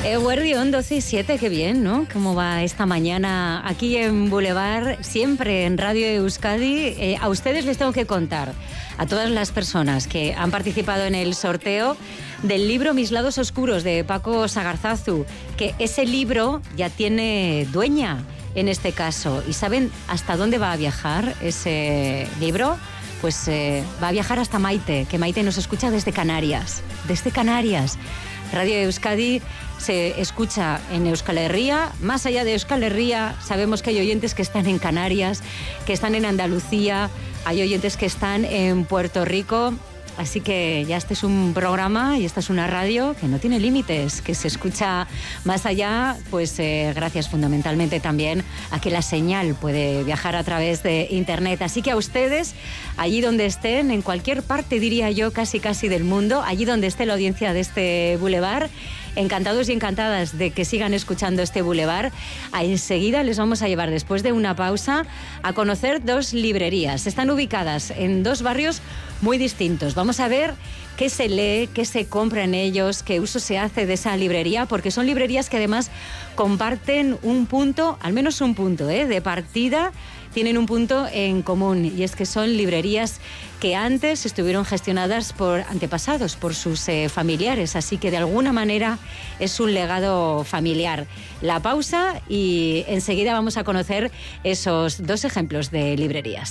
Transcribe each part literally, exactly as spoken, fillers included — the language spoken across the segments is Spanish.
Eguerdión doce y siete, qué bien, ¿no? ¿Cómo va esta mañana aquí en Boulevard, siempre en Radio Euskadi? Eh, a ustedes les tengo que contar, a todas las personas que han participado en el sorteo del libro Mis lados oscuros de Paco Sagarzazu, que ese libro ya tiene dueña en este caso. ¿Y saben hasta dónde va a viajar ese libro? Pues eh, va a viajar hasta Maite, que Maite nos escucha desde Canarias, desde Canarias. Radio Euskadi se escucha en Euskal Herria. Más allá de Euskal Herria, sabemos que hay oyentes que están en Canarias, que están en Andalucía, hay oyentes que están en Puerto Rico. Así que ya este es un programa y esta es una radio que no tiene límites, que se escucha más allá, pues eh, gracias fundamentalmente también a que la señal puede viajar a través de Internet. Así que a ustedes, allí donde estén, en cualquier parte, diría yo, casi casi del mundo, allí donde esté la audiencia de este Boulevard, encantados y encantadas de que sigan escuchando este Boulevard. Enseguida les vamos a llevar, después de una pausa, a conocer dos librerías. Están ubicadas en dos barrios muy distintos. Vamos a ver qué se lee, qué se compra en ellos, qué uso se hace de esa librería, porque son librerías que además comparten un punto, al menos un punto, ¿eh? de partida. Tienen un punto en común, y es que son librerías que antes estuvieron gestionadas por antepasados, por sus eh, familiares, así que de alguna manera es un legado familiar. La pausa y enseguida vamos a conocer esos dos ejemplos de librerías.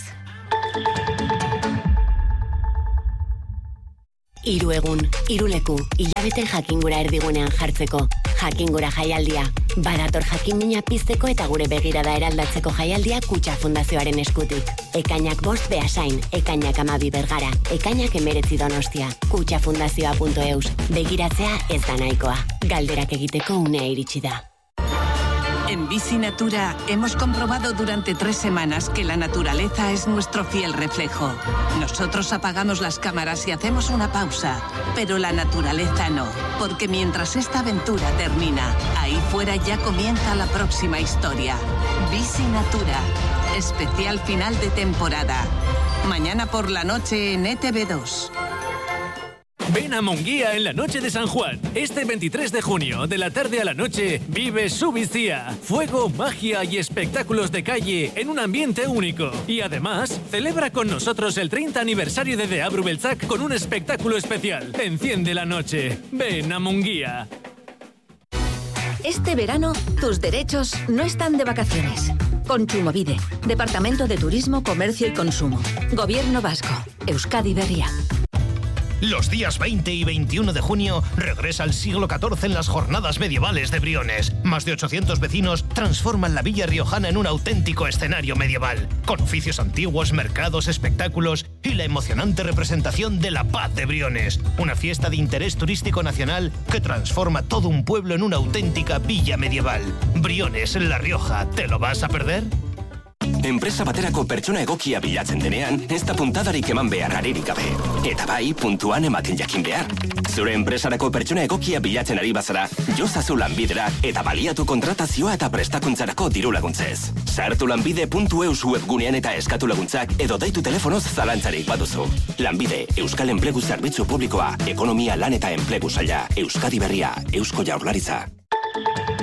Hiru egun, hiru leku, hilabete jakingura erdigunean jartzeko. Jakingura jaialdia. Badator jakimina pizteko eta gure begirada eraldatzeko jaialdia Kutxa Fundazioaren eskutik. Ekainak bost Beasain, ekainak amabi Bergara, ekainak emeretzi Donostia. kutxafundazioa puntu eus. Begiratzea ez da nahikoa. Galderak egiteko unea iritsi da. En Bici Natura hemos comprobado durante tres semanas que la naturaleza es nuestro fiel reflejo. Nosotros apagamos las cámaras y hacemos una pausa, pero la naturaleza no, porque mientras esta aventura termina, ahí fuera ya comienza la próxima historia. Bici Natura, especial final de temporada. Mañana por la noche en E T V dos. Ven a Munguía en la noche de San Juan. Este veintitrés de junio, de la tarde a la noche, vive Subicía. Fuego, magia y espectáculos de calle en un ambiente único. Y además, celebra con nosotros el treinta aniversario de Deabru Beltzak con un espectáculo especial. Enciende la noche. Ven a Munguía. Este verano, tus derechos no están de vacaciones. Kontsumobide, Departamento de Turismo, Comercio y Consumo. Gobierno Vasco. Euskadi Berria. Los días veinte y veintiuno de junio regresa el siglo catorce en las jornadas medievales de Briones. Más de ochocientos vecinos transforman la villa riojana en un auténtico escenario medieval, con oficios antiguos, mercados, espectáculos y la emocionante representación de la Paz de Briones. Una fiesta de interés turístico nacional que transforma todo un pueblo en una auténtica villa medieval. Briones, en La Rioja, ¿te lo vas a perder? Enpresa baterako pertsona egokia bilatzen denean, ez da puntadarik eman behar arerik gabe. Eta bai, puntuan ematen jakin behar. Zure enpresarako pertsona egokia bilatzen ari bazara, jozazu Lanbidera eta baliatu kontratazioa eta prestakuntzarako diru laguntzez. Sartu lanbide puntu eus webgunean eta eskatu laguntzak edo deitu telefonoz zalantzarik baduzu. Lanbide, Euskal Enplegu Zerbitzu Publikoa, Ekonomia, Lan eta Enplegu Saila, Euskadi Berria, Eusko Jaurlaritza.